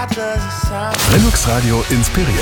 Lennox Radio inspiriert.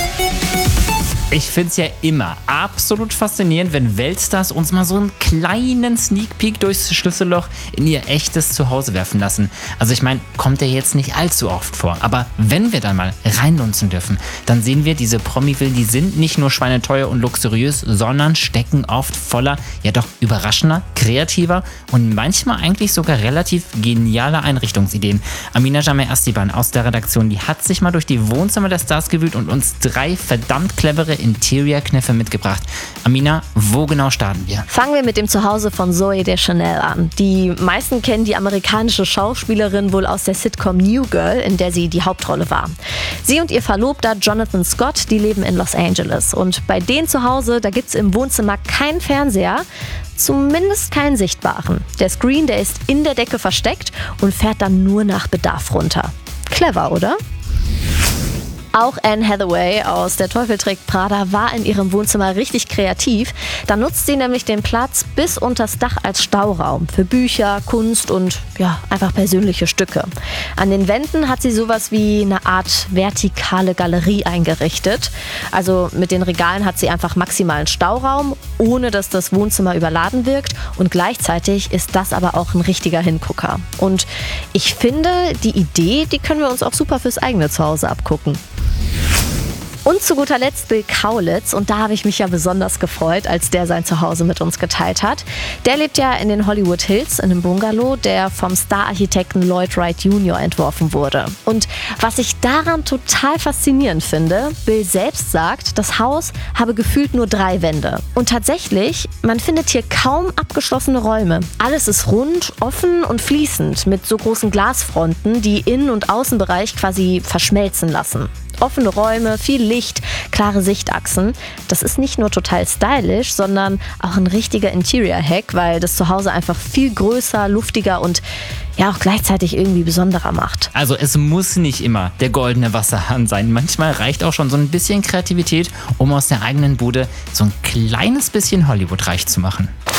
Ich finde es ja immer absolut faszinierend, wenn Weltstars uns mal so einen kleinen Sneak Peek durchs Schlüsselloch in ihr echtes Zuhause werfen lassen. Also ich meine, kommt ja jetzt nicht allzu oft vor. Aber wenn wir dann mal reinlunzen dürfen, dann sehen wir, diese Promi-Villen, die sind nicht nur schweineteuer und luxuriös, sondern stecken oft voller, ja doch überraschender, kreativer und manchmal eigentlich sogar relativ genialer Einrichtungsideen. Amina Jameh Astiban aus der Redaktion, die hat sich mal durch die Wohnzimmer der Stars gewühlt und uns 3 verdammt clevere Interior-Kniffe mitgebracht. Amina, wo genau starten wir? Fangen wir mit dem Zuhause von Zooey Deschanel an. Die meisten kennen die amerikanische Schauspielerin wohl aus der Sitcom New Girl, in der sie die Hauptrolle war. Sie und ihr Verlobter Jonathan Scott, die leben in Los Angeles. Und bei denen zu Hause, da gibt es im Wohnzimmer keinen Fernseher, zumindest keinen sichtbaren. Der Screen, der ist in der Decke versteckt und fährt dann nur nach Bedarf runter. Clever, oder? Auch Anne Hathaway aus Der Teufel trägt Prada war in ihrem Wohnzimmer richtig kreativ. Da nutzt sie nämlich den Platz bis unters Dach als Stauraum für Bücher, Kunst und ja, einfach persönliche Stücke. An den Wänden hat sie sowas wie eine Art vertikale Galerie eingerichtet. Also mit den Regalen hat sie einfach maximalen Stauraum, ohne dass das Wohnzimmer überladen wirkt. Und gleichzeitig ist das aber auch ein richtiger Hingucker. Und ich finde, die Idee, die können wir uns auch super fürs eigene Zuhause abgucken. Und zu guter Letzt Bill Kaulitz, und da habe ich mich ja besonders gefreut, als der sein Zuhause mit uns geteilt hat. Der lebt ja in den Hollywood Hills, in einem Bungalow, der vom Star-Architekten Lloyd Wright Jr. entworfen wurde. Und was ich daran total faszinierend finde, Bill selbst sagt, das Haus habe gefühlt nur 3 Wände. Und tatsächlich, man findet hier kaum abgeschlossene Räume. Alles ist rund, offen und fließend, mit so großen Glasfronten, die Innen- und Außenbereich quasi verschmelzen lassen. Offene Räume, viel Licht, klare Sichtachsen. Das ist nicht nur total stylisch, sondern auch ein richtiger Interior-Hack, weil das Zuhause einfach viel größer, luftiger und ja auch gleichzeitig irgendwie besonderer macht. Also es muss nicht immer der goldene Wasserhahn sein. Manchmal reicht auch schon so ein bisschen Kreativität, um aus der eigenen Bude so ein kleines bisschen Hollywood reich zu machen.